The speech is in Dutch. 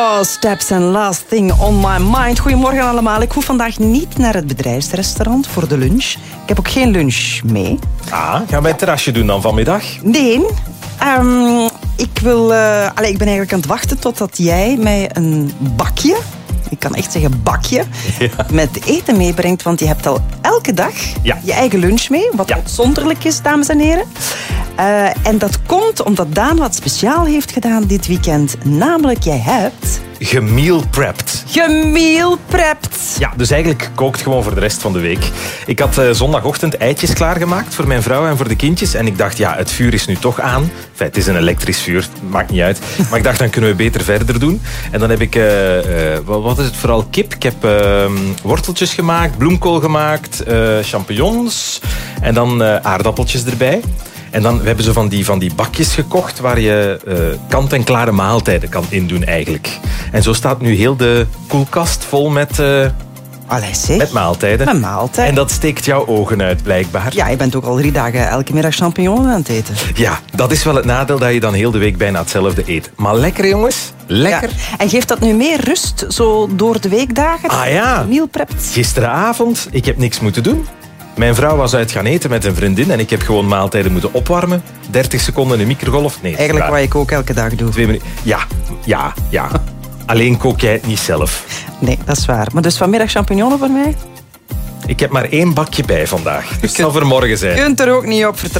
Oh, Steps and Last Thing on My Mind. Goedemorgen allemaal. Ik hoef vandaag niet naar het bedrijfsrestaurant voor de lunch. Ik heb ook geen lunch mee. Gaan wij het terrasje doen dan vanmiddag? Nee. Ik ben eigenlijk aan het wachten totdat jij mij een bakje... Ik kan echt zeggen bakje, met eten meebrengt. Want je hebt al elke dag je eigen lunch mee. Wat uitzonderlijk is, dames en heren. En dat komt omdat Daan wat speciaal heeft gedaan dit weekend. Namelijk, jij hebt... Gemealprept. Gemealprept. Ja, dus eigenlijk gekookt gewoon voor de rest van de week. Ik had zondagochtend eitjes klaargemaakt voor mijn vrouw en voor de kindjes. En ik dacht, het vuur is nu toch aan. Enfin, het is een elektrisch vuur, maakt niet uit. Maar ik dacht, dan kunnen we beter verder doen. En dan heb ik, wat is het, vooral kip. Ik heb worteltjes gemaakt, bloemkool gemaakt, champignons en dan aardappeltjes erbij. En dan we hebben ze van die bakjes gekocht waar je kant-en-klare maaltijden kan indoen eigenlijk. En zo staat nu heel de koelkast vol met maaltijden. Met maaltijden. En dat steekt jouw ogen uit, blijkbaar. Ja, je bent ook al 3 dagen elke middag champignons aan het eten. Ja, dat is wel het nadeel dat je dan heel de week bijna hetzelfde eet. Maar lekker, jongens. Lekker. Ja. En geeft dat nu meer rust, zo door de weekdagen? Mealprept. Gisteravond, ik heb niks moeten doen. Mijn vrouw was uit gaan eten met een vriendin en ik heb gewoon maaltijden moeten opwarmen. 30 seconden in de microgolf. Nee, eigenlijk wat ik ook elke dag doe. 2 minuten. Ja. Alleen kook jij het niet zelf. Nee, dat is waar. Maar dus vanmiddag champignons voor mij? Ik heb maar 1 bakje bij vandaag. Dus het zal voor morgen zijn. Je kunt er ook niet op vertrouwen.